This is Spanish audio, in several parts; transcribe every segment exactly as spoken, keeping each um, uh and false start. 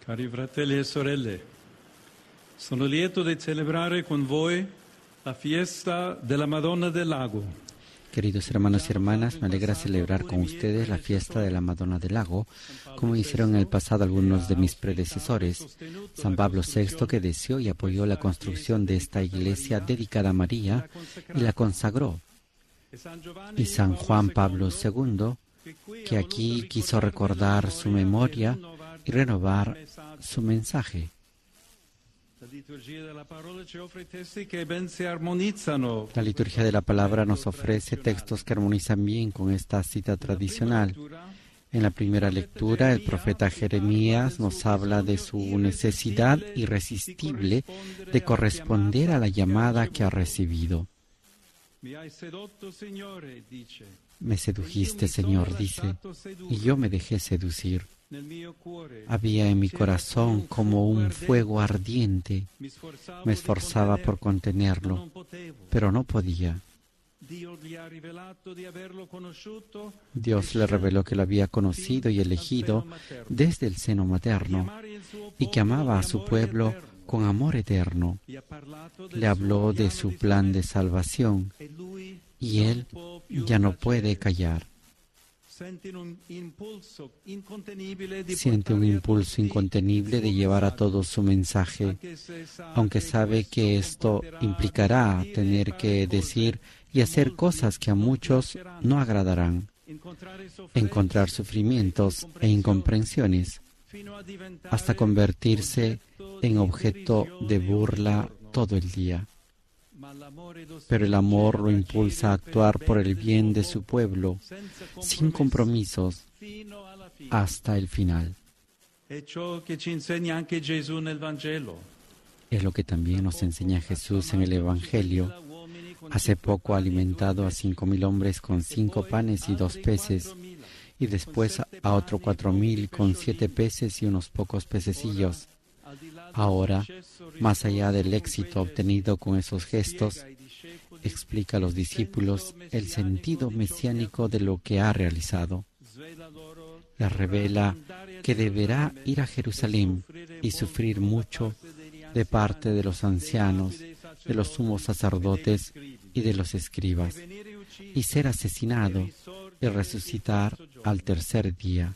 Cari fratelli e sorelle, sono lieto di celebrare con voi la fiesta della Madonna del Lago. Queridos hermanos y hermanas, me alegra celebrar con ustedes la fiesta de la Madonna del Lago, como hicieron en el pasado algunos de mis predecesores. San Pablo sexto, que deseó y apoyó la construcción de esta iglesia dedicada a María y la consagró. Y San Juan Pablo segundo, que aquí quiso recordar su memoria y renovar su mensaje. La liturgia de la palabra nos ofrece textos que armonizan bien con esta cita tradicional. En la primera lectura, el profeta Jeremías nos habla de su necesidad irresistible de corresponder a la llamada que ha recibido. Me sedujiste, Señor, dice, y yo me dejé seducir. Había en mi corazón como un fuego ardiente. Me esforzaba por contenerlo, pero no podía. Dios le reveló que lo había conocido y elegido desde el seno materno y que amaba a su pueblo con amor eterno. Le habló de su plan de salvación y él ya no puede callar. Siente un impulso incontenible de llevar a todos su mensaje, aunque sabe que esto implicará tener que decir y hacer cosas que a muchos no agradarán, encontrar sufrimientos e incomprensiones, hasta convertirse en objeto de burla todo el día. Pero el amor lo impulsa a actuar por el bien de su pueblo, sin compromisos, hasta el final. Es lo que también nos enseña Jesús en el Evangelio. Hace poco ha alimentado a cinco mil hombres con cinco panes y dos peces, y después a otro cuatro mil con siete peces y unos pocos pececillos. Ahora, más allá del éxito obtenido con esos gestos, explica a los discípulos el sentido mesiánico de lo que ha realizado. Les revela que deberá ir a Jerusalén y sufrir mucho de parte de los ancianos, de los sumos sacerdotes y de los escribas, y ser asesinado y resucitar al tercer día.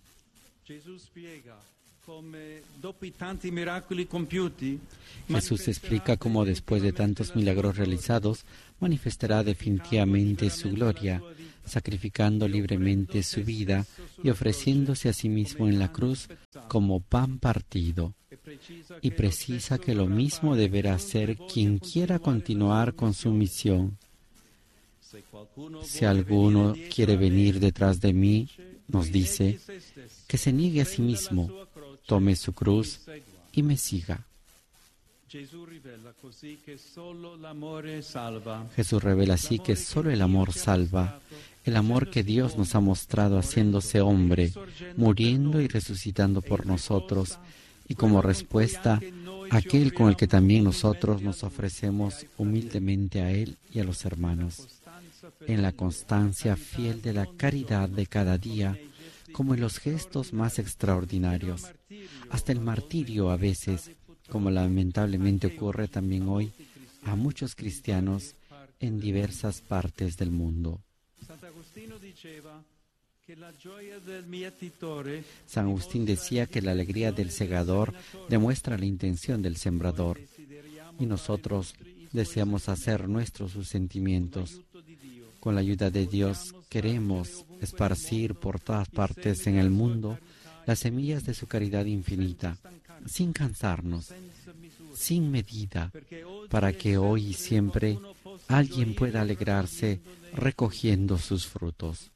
Jesús explica cómo después de tantos milagros realizados manifestará definitivamente su gloria, sacrificando libremente su vida y ofreciéndose a sí mismo en la cruz como pan partido. Y precisa que lo mismo deberá hacer quien quiera continuar con su misión. Si alguno quiere venir detrás de mí, nos dice, que se niegue a sí mismo, tome su cruz y me siga. Jesús revela así que solo el amor salva, el amor que Dios nos ha mostrado haciéndose hombre, muriendo y resucitando por nosotros, y como respuesta, aquel con el que también nosotros nos ofrecemos humildemente a Él y a los hermanos, en la constancia fiel de la caridad de cada día, como en los gestos más extraordinarios, hasta el martirio a veces, como lamentablemente ocurre también hoy a muchos cristianos en diversas partes del mundo. San Agustín decía que la alegría del segador demuestra la intención del sembrador, y nosotros deseamos hacer nuestros sus sentimientos. Con la ayuda de Dios queremos esparcir por todas partes en el mundo las semillas de su caridad infinita, sin cansarnos, sin medida, para que hoy y siempre alguien pueda alegrarse recogiendo sus frutos.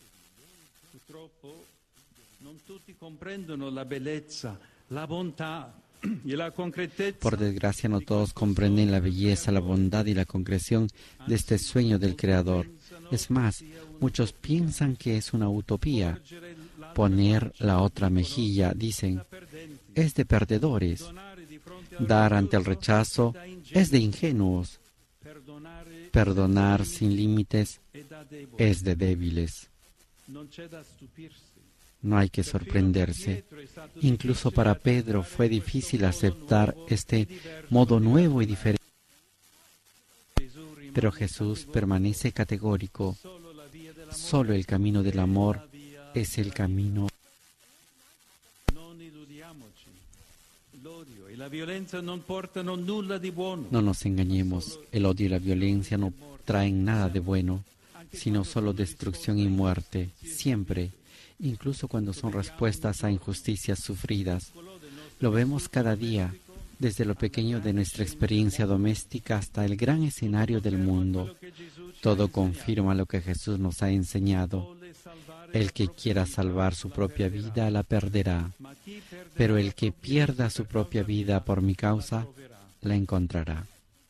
Por desgracia, no todos comprenden la belleza, la bondad y la concreción de este sueño del Creador. Es más, muchos piensan que es una utopía. Poner la otra mejilla, dicen, es de perdedores. Dar ante el rechazo es de ingenuos. Perdonar sin límites es de débiles. No hay que sorprenderse. Incluso para Pedro fue difícil aceptar este modo nuevo y diferente. Pero Jesús permanece categórico. Solo el camino del amor es el camino. No nos engañemos, el odio y la violencia no traen nada de bueno, sino solo destrucción y muerte, siempre, incluso cuando son respuestas a injusticias sufridas. Lo vemos cada día, desde lo pequeño de nuestra experiencia doméstica hasta el gran escenario del mundo. Todo confirma lo que Jesús nos ha enseñado. El que quiera salvar su propia vida la perderá, pero el que pierda su propia vida por mi causa la encontrará.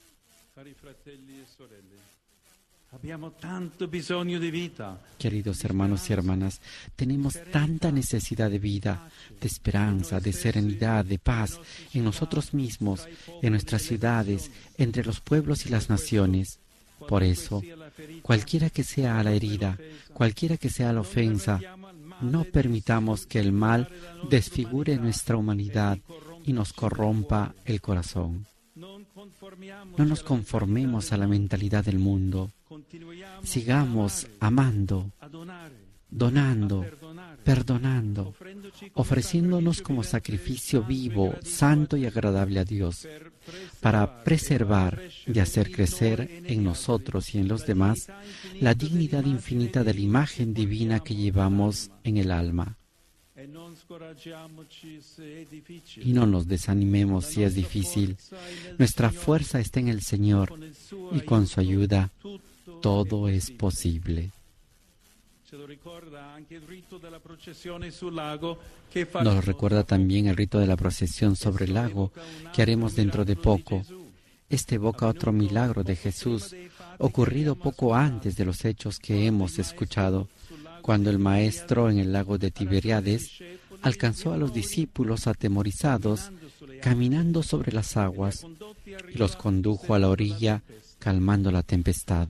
Queridos hermanos y hermanas, tenemos tanta necesidad de vida, de esperanza, de serenidad, de paz en nosotros mismos, en nuestras ciudades, entre los pueblos y las naciones. Por eso, cualquiera que sea la herida, cualquiera que sea la ofensa, no permitamos que el mal desfigure nuestra humanidad y nos corrompa el corazón. No nos conformemos a la mentalidad del mundo. Sigamos amando, donando, perdonando, ofreciéndonos como sacrificio vivo, santo y agradable a Dios, para preservar y hacer crecer en nosotros y en los demás la dignidad infinita de la imagen divina que llevamos en el alma. Y no nos desanimemos si es difícil. Nuestra fuerza está en el Señor y con su ayuda todo es posible. Nos lo recuerda también el rito de la procesión sobre el lago que haremos dentro de poco. Este evoca otro milagro de Jesús, ocurrido poco antes de los hechos que hemos escuchado, cuando el Maestro en el lago de Tiberíades alcanzó a los discípulos atemorizados, caminando sobre las aguas, y los condujo a la orilla, calmando la tempestad.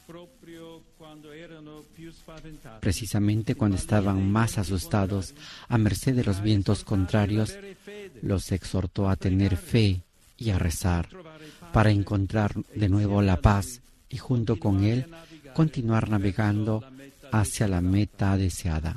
Precisamente cuando estaban más asustados, a merced de los vientos contrarios, los exhortó a tener fe y a rezar, para encontrar de nuevo la paz y junto con él continuar navegando hacia la meta deseada.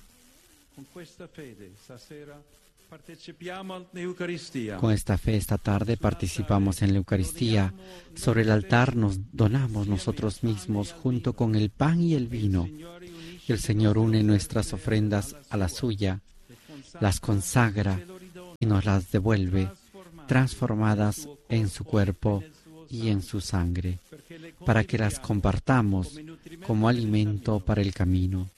Con esta fe esta tarde participamos en la Eucaristía. Sobre el altar nos donamos nosotros mismos junto con el pan y el vino. Y el Señor une nuestras ofrendas a la suya, las consagra y nos las devuelve, transformadas en su cuerpo y en su sangre, para que las compartamos como alimento para el camino.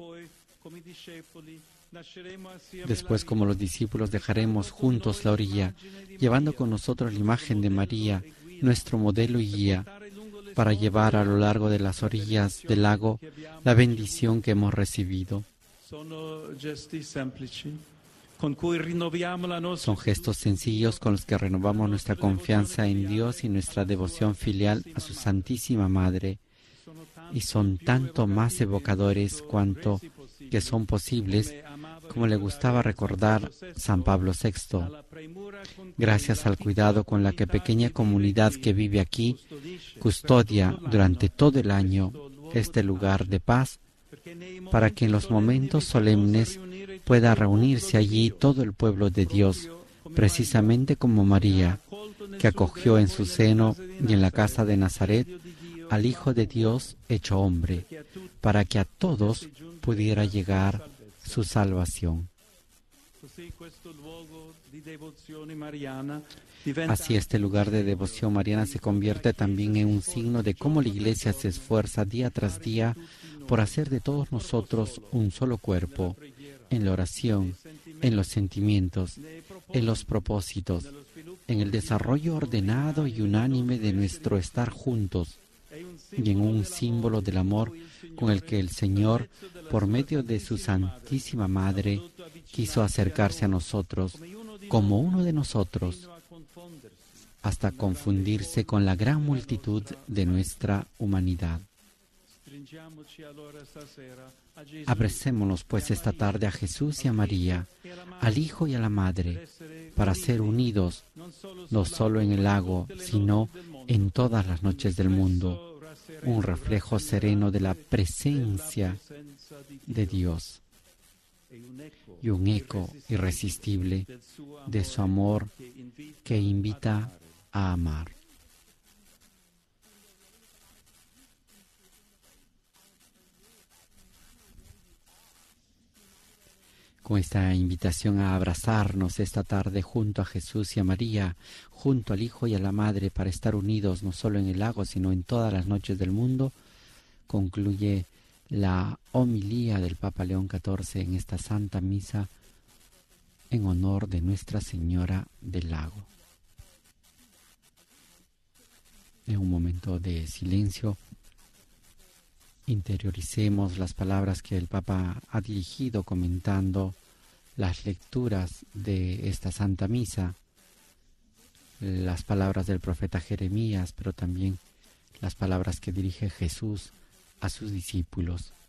Después, como los discípulos, dejaremos juntos la orilla, llevando con nosotros la imagen de María, nuestro modelo y guía, para llevar a lo largo de las orillas del lago la bendición que hemos recibido. Son gestos sencillos con los que renovamos nuestra confianza en Dios y nuestra devoción filial a su Santísima Madre, y son tanto más evocadores cuanto que son posibles, como le gustaba recordar San Pablo sexto. Gracias al cuidado con la que pequeña comunidad que vive aquí custodia durante todo el año este lugar de paz, para que en los momentos solemnes pueda reunirse allí todo el pueblo de Dios, precisamente como María, que acogió en su seno y en la casa de Nazaret al Hijo de Dios hecho hombre, para que a todos pudiera llegar su salvación. Así este lugar de devoción mariana se convierte también en un signo de cómo la Iglesia se esfuerza día tras día por hacer de todos nosotros un solo cuerpo, en la oración, en los sentimientos, en los propósitos, en el desarrollo ordenado y unánime de nuestro estar juntos, y en un símbolo del amor con el que el Señor, por medio de su Santísima Madre, quiso acercarse a nosotros como uno de nosotros, hasta confundirse con la gran multitud de nuestra humanidad. Abracémonos pues esta tarde a Jesús y a María, al Hijo y a la Madre, para ser unidos no solo en el lago, sino en todas las noches del mundo, un reflejo sereno de la presencia de Dios y un eco irresistible de su amor que invita a amar. Con esta invitación a abrazarnos esta tarde junto a Jesús y a María, junto al Hijo y a la Madre, para estar unidos no solo en el lago, sino en todas las noches del mundo, concluye la homilía del Papa León catorce en esta Santa Misa en honor de Nuestra Señora del Lago. En un momento de silencio, interioricemos las palabras que el Papa ha dirigido comentando las lecturas de esta Santa Misa, las palabras del profeta Jeremías, pero también las palabras que dirige Jesús a sus discípulos.